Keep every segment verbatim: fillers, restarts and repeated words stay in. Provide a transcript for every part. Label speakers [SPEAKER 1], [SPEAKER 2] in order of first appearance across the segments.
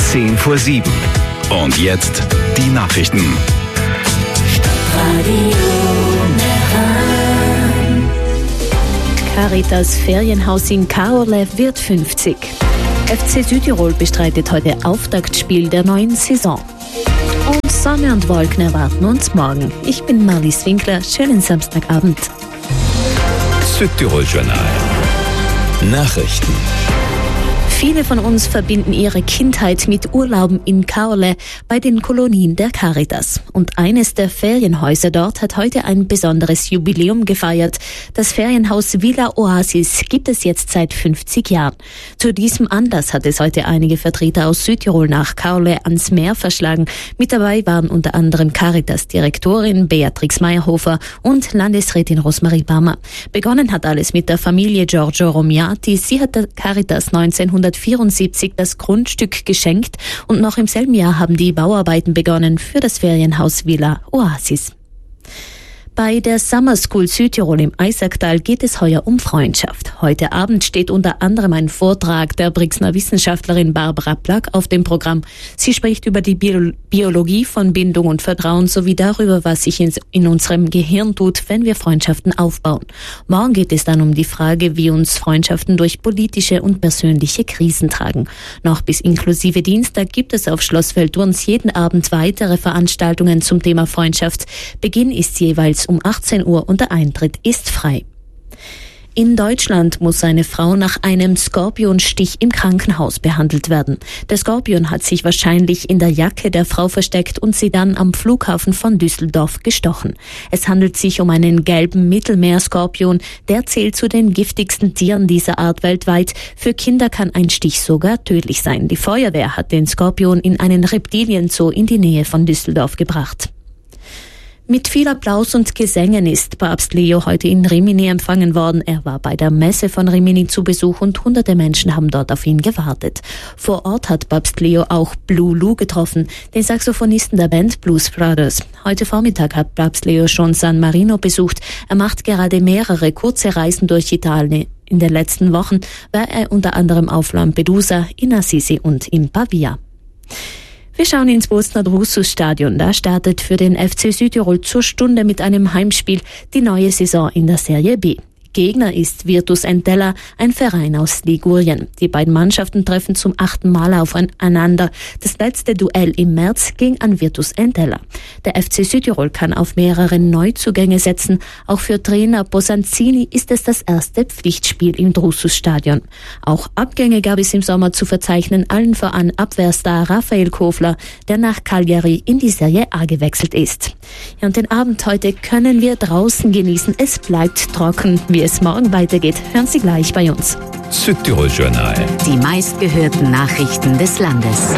[SPEAKER 1] zehn vor sieben. Und jetzt die Nachrichten.
[SPEAKER 2] Caritas Ferienhaus in Caorle wird fünfzig. F C Südtirol bestreitet heute Auftaktspiel der neuen Saison. Und Sonne und Wolken erwarten uns morgen. Ich bin Marlies Winkler. Schönen Samstagabend.
[SPEAKER 1] Südtirol-Journal. Nachrichten.
[SPEAKER 2] Viele von uns verbinden ihre Kindheit mit Urlauben in Caorle bei den Kolonien der Caritas. Und eines der Ferienhäuser dort hat heute ein besonderes Jubiläum gefeiert. Das Ferienhaus Villa Oasis gibt es jetzt seit fünfzig Jahren. Zu diesem Anlass hat es heute einige Vertreter aus Südtirol nach Caorle ans Meer verschlagen. Mit dabei waren unter anderem Caritas-Direktorin Beatrix Meyerhofer und Landesrätin Rosmarie Bammer. Begonnen hat alles mit der Familie Giorgio Romiati. Sie hat der Caritas neunzehnhundertvierundsiebzig das Grundstück geschenkt und noch im selben Jahr haben die Bauarbeiten begonnen für das Ferienhaus Villa Oasis. Bei der Summer School Südtirol im Eisacktal geht es heuer um Freundschaft. Heute Abend steht unter anderem ein Vortrag der Brixner Wissenschaftlerin Barbara Plack auf dem Programm. Sie spricht über die Bio- Biologie von Bindung und Vertrauen sowie darüber, was sich in, in unserem Gehirn tut, wenn wir Freundschaften aufbauen. Morgen geht es dann um die Frage, wie uns Freundschaften durch politische und persönliche Krisen tragen. Noch bis inklusive Dienstag gibt es auf Schloss Velturns jeden Abend weitere Veranstaltungen zum Thema Freundschaft. Beginn ist jeweils um achtzehn Uhr und der Eintritt ist frei. In Deutschland muss eine Frau nach einem Skorpionstich im Krankenhaus behandelt werden. Der Skorpion hat sich wahrscheinlich in der Jacke der Frau versteckt und sie dann am Flughafen von Düsseldorf gestochen. Es handelt sich um einen gelben Mittelmeerskorpion. Der zählt zu den giftigsten Tieren dieser Art weltweit. Für Kinder kann ein Stich sogar tödlich sein. Die Feuerwehr hat den Skorpion in einen Reptilienzoo in die Nähe von Düsseldorf gebracht. Mit viel Applaus und Gesängen ist Papst Leo heute in Rimini empfangen worden. Er war bei der Messe von Rimini zu Besuch und hunderte Menschen haben dort auf ihn gewartet. Vor Ort hat Papst Leo auch Blue Lou getroffen, den Saxophonisten der Band Blues Brothers. Heute Vormittag hat Papst Leo schon San Marino besucht. Er macht gerade mehrere kurze Reisen durch Italien. In den letzten Wochen war er unter anderem auf Lampedusa, in Assisi und in Pavia. Wir schauen ins Bosna-Drusus-Stadion. Da startet für den F C Südtirol zur Stunde mit einem Heimspiel die neue Saison in der Serie B. Gegner ist Virtus Entella, ein Verein aus Ligurien. Die beiden Mannschaften treffen zum achten Mal aufeinander. Das letzte Duell im März ging an Virtus Entella. Der F C Südtirol kann auf mehrere Neuzugänge setzen. Auch für Trainer Bosanzini ist es das erste Pflichtspiel im Drusus-Stadion. Auch Abgänge gab es im Sommer zu verzeichnen, allen voran Abwehrstar Raphael Kofler, der nach Cagliari in die Serie A gewechselt ist. Ja, und den Abend heute können wir draußen genießen. Es bleibt trocken. Wie es morgen weitergeht, hören Sie gleich bei uns.
[SPEAKER 1] Südtirol-Journal.
[SPEAKER 3] Die meistgehörten Nachrichten des Landes.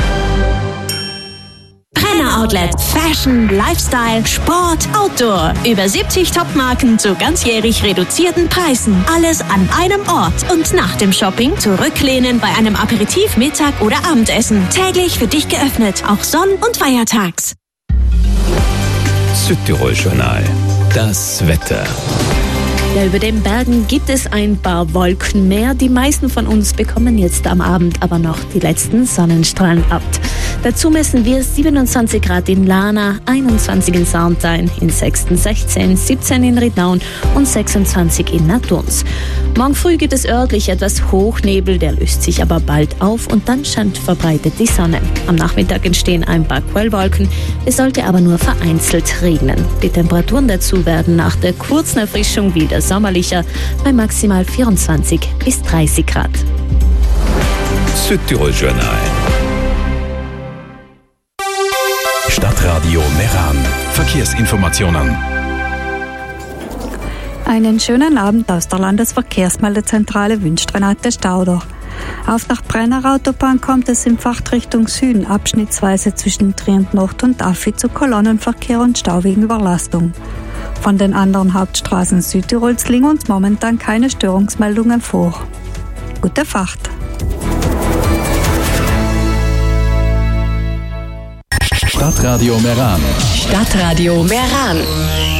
[SPEAKER 4] Brenner Outlet. Fashion, Lifestyle, Sport, Outdoor. Über siebzig Topmarken zu ganzjährig reduzierten Preisen. Alles an einem Ort. Und nach dem Shopping zurücklehnen bei einem Aperitif, Mittag oder Abendessen. Täglich für dich geöffnet, auch sonn- und feiertags.
[SPEAKER 1] Südtirol-Journal. Das Wetter.
[SPEAKER 2] Ja, über den Bergen gibt es ein paar Wolken mehr. Die meisten von uns bekommen jetzt am Abend aber noch die letzten Sonnenstrahlen ab. Dazu messen wir siebenundzwanzig Grad in Lana, einundzwanzig in Sarntein, in Sexten sechzehn, siebzehn in Riednauen und sechsundzwanzig in Naturns. Morgen früh gibt es örtlich etwas Hochnebel, der löst sich aber bald auf und dann scheint verbreitet die Sonne. Am Nachmittag entstehen ein paar Quellwolken, es sollte aber nur vereinzelt regnen. Die Temperaturen dazu werden nach der kurzen Erfrischung wieder sommerlicher, bei maximal vierundzwanzig bis dreißig Grad.
[SPEAKER 1] Südtirol-Journal. Stadtradio Meran. Verkehrsinformationen.
[SPEAKER 5] Einen schönen Abend aus der Landesverkehrsmeldezentrale wünscht Renate Stauder. Auf der Brenner Autobahn kommt es in Fahrtrichtung Süden abschnittsweise zwischen Trient Nord und Affi zu Kolonnenverkehr und Stau wegen Überlastung. Von den anderen Hauptstraßen Südtirols liegen uns momentan keine Störungsmeldungen vor. Gute Fahrt!
[SPEAKER 1] Stadtradio Meran.
[SPEAKER 3] Stadtradio Meran.